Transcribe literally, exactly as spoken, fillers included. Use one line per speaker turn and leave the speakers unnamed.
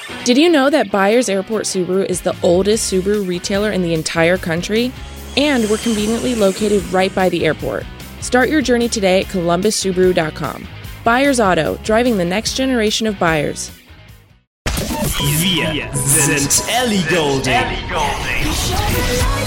Did you know that Byers Airport Subaru is the oldest Subaru retailer in the entire country? And we're conveniently located right by the airport. Start your journey today at columbus subaru dot com. Byers Auto, driving the next generation of buyers.
Wir sind Ellie Goulding.